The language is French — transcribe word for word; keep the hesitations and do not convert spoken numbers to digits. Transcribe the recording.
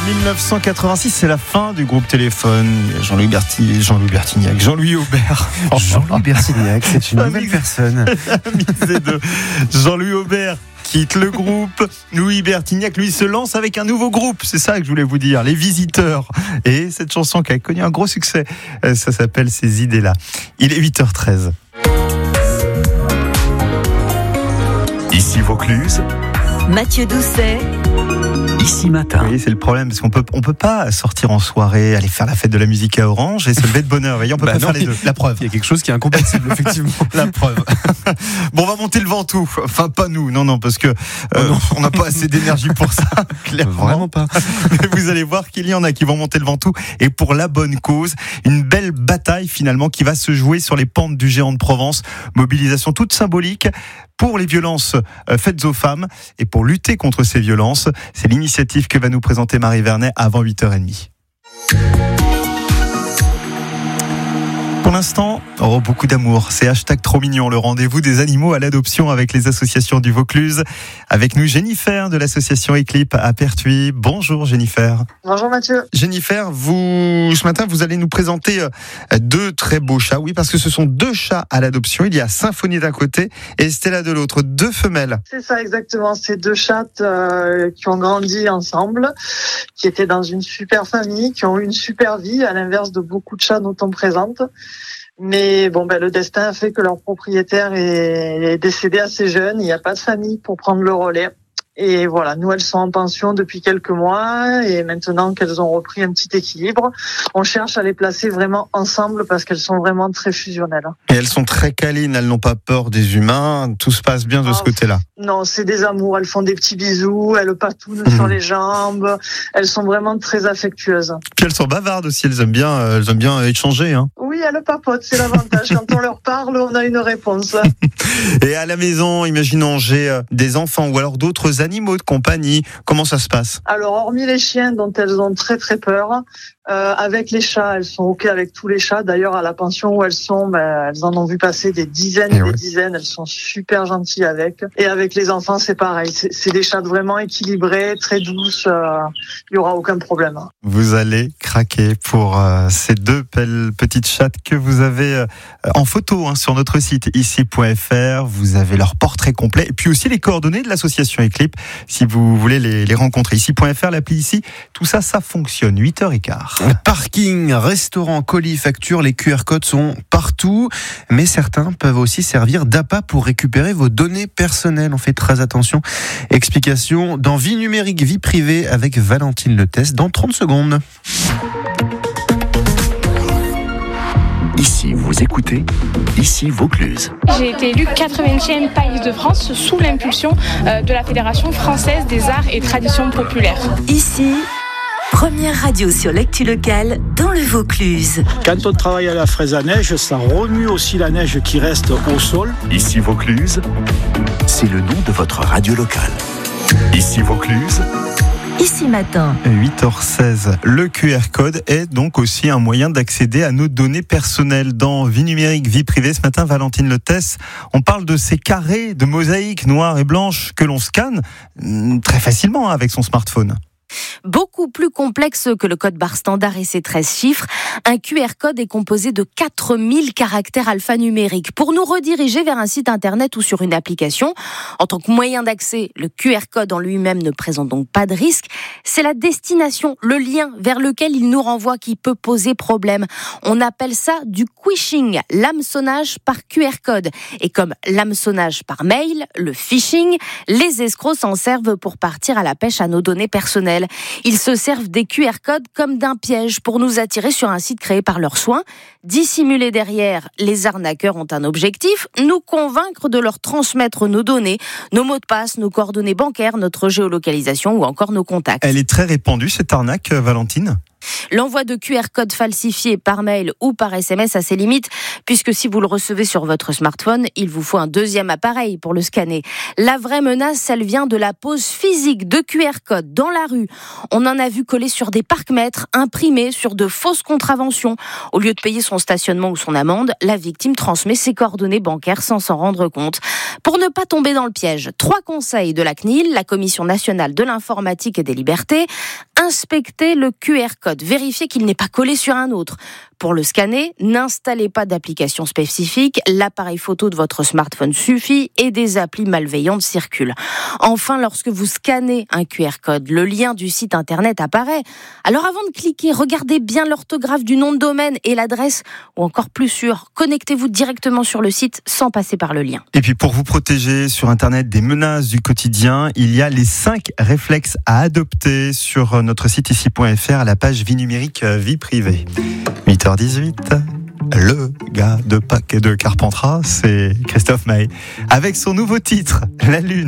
dix-neuf cent quatre-vingt-six, c'est la fin du groupe Téléphone. Jean-Louis Berti... Jean-Louis Bertignac, Jean-Louis Aubert. Jean-Louis Bertignac, c'est une nouvelle personne. de Jean-Louis Aubert quitte le groupe. Louis Bertignac, lui, se lance avec un nouveau groupe. C'est ça que je voulais vous dire, Les Visiteurs. Et cette chanson qui a connu un gros succès, ça s'appelle Ces idées-là. Il est huit heures treize. Ici Vaucluse. Mathieu Doucet. Ici Matin. Oui, c'est le problème, parce qu'on peut, on peut pas sortir en soirée, aller faire la fête de la musique à Orange et se lever de bonne heure. Voyez, on peut bah pas non, faire les deux. La preuve. Il y a quelque chose qui est incompatible, effectivement. La preuve. Bon, on va monter le Ventoux. Enfin, pas nous, non, non, parce que euh, oh non. on n'a pas assez d'énergie pour ça. Clairement. Vraiment pas. Mais vous allez voir qu'il y en a qui vont monter le Ventoux, et pour la bonne cause. Une belle bataille, finalement, qui va se jouer sur les pentes du Géant de Provence. Mobilisation toute symbolique pour les violences faites aux femmes et pour lutter contre ces violences. C'est l'initiative que va nous présenter Marie Vernet avant huit heures trente. Pour l'instant, oh, beaucoup d'amour. C'est hashtag trop mignon, le rendez-vous des animaux à l'adoption avec les associations du Vaucluse. Avec nous, Jennifer de l'association Eclip à Pertuis. Bonjour Jennifer. Bonjour Mathieu. Jennifer, vous, ce matin, vous allez nous présenter deux très beaux chats. Oui, parce que ce sont deux chats à l'adoption. Il y a Symphonie d'un côté et Stella de l'autre. Deux femelles. C'est ça exactement. C'est deux chattes euh, qui ont grandi ensemble, qui étaient dans une super famille, qui ont eu une super vie, à l'inverse de beaucoup de chats dont on présente. Mais bon, ben le destin a fait que leur propriétaire est décédé assez jeune. Il n'y a pas de famille pour prendre le relais. Et voilà, nous, elles sont en pension depuis quelques mois. Et maintenant qu'elles ont repris un petit équilibre, on cherche à les placer vraiment ensemble parce qu'elles sont vraiment très fusionnelles. Et elles sont très câlines, elles n'ont pas peur des humains. Tout se passe bien de oh, ce côté-là. Non, c'est des amours. Elles font des petits bisous, elles patounent mmh. sur les jambes. Elles sont vraiment très affectueuses. Puis elles sont bavardes aussi. Elles aiment bien, elles aiment bien échanger, hein. Oui, elles papotent, c'est l'avantage. Quand on leur parle, on a une réponse. Et à la maison, imaginons, j'ai des enfants ou alors d'autres animaux de compagnie. Comment ça se passe ? Alors, hormis les chiens dont elles ont très très peur, euh, avec les chats, elles sont ok avec tous les chats. D'ailleurs, à la pension où elles sont, ben, elles en ont vu passer des dizaines et, et des ouais. dizaines. Elles sont super gentilles avec. Et avec les enfants, c'est pareil. C'est, c'est des chats vraiment équilibrés, très douces. Il euh, y aura aucun problème. Vous allez craquer pour euh, ces deux belles petites chattes que vous avez euh, en photo hein, sur notre site ici point f r. Vous avez leur portrait complet et puis aussi les coordonnées de l'association Eclip si vous voulez les, les rencontrer. ici point f r, l'appli ici, tout ça, ça fonctionne. huit heures quinze. Parking, restaurant, colis, factures, les Q R codes sont partout, mais certains peuvent aussi servir d'appât pour récupérer vos données personnelles. On fait très attention. Explication dans Vie numérique, vie privée avec Valentine Letesse dans trente secondes. Ici, vous écoutez, ici Vaucluse. J'ai été élue quatre-vingtième Païs de France sous l'impulsion de la Fédération française des arts et traditions populaires. Ici, première radio sur l'actu locale dans le Vaucluse. Quand on travaille à la fraise à neige, ça remue aussi la neige qui reste au sol. Ici Vaucluse, c'est le nom de votre radio locale. Ici Vaucluse. Ici Matin. huit heures seize. Le Q R code est donc aussi un moyen d'accéder à nos données personnelles. Dans Vie numérique, vie privée, ce matin, Valentine Letesse, on parle de ces carrés de mosaïques noires et blanches que l'on scanne très facilement avec son smartphone. Beaucoup plus complexe que le code barre standard et ses treize chiffres, un Q R code est composé de quatre mille caractères alphanumériques. Pour nous rediriger vers un site internet ou sur une application, en tant que moyen d'accès, le Q R code en lui-même ne présente donc pas de risque. C'est la destination, le lien vers lequel il nous renvoie qui peut poser problème. On appelle ça du quishing, l'hameçonnage par Q R code. Et comme l'hameçonnage par mail, le phishing, les escrocs s'en servent pour partir à la pêche à nos données personnelles. Ils se servent des Q R codes comme d'un piège pour nous attirer sur un site créé par leurs soins. Dissimulés derrière, les arnaqueurs ont un objectif, nous convaincre de leur transmettre nos données, nos mots de passe, nos coordonnées bancaires, notre géolocalisation ou encore nos contacts. Elle est très répandue cette arnaque, Valentine ? L'envoi de Q R code falsifié par mail ou par S M S a ses limites, puisque si vous le recevez sur votre smartphone, il vous faut un deuxième appareil pour le scanner. La vraie menace, elle vient de la pose physique de Q R codes dans la rue. On en a vu coller sur des parcs-mètres, imprimés sur de fausses contraventions. Au lieu de payer son stationnement ou son amende, la victime transmet ses coordonnées bancaires sans s'en rendre compte. Pour ne pas tomber dans le piège, trois conseils de la C N I L, la Commission nationale de l'informatique et des libertés. Inspectez le Q R code, vérifiez qu'il n'est pas collé sur un autre. Pour le scanner, n'installez pas d'application spécifique, l'appareil photo de votre smartphone suffit et des applis malveillantes circulent. Enfin, lorsque vous scannez un Q R code, le lien du site internet apparaît. Alors avant de cliquer, regardez bien l'orthographe du nom de domaine et l'adresse, ou encore plus sûr, connectez-vous directement sur le site sans passer par le lien. Et puis pour vous protéger sur internet des menaces du quotidien, il y a les cinq réflexes à adopter sur notre site ici point f r à la page vie numérique vie privée. huit heures dix-huit, le gars de Pâques et de Carpentras, c'est Christophe Maé, avec son nouveau titre, La Lune.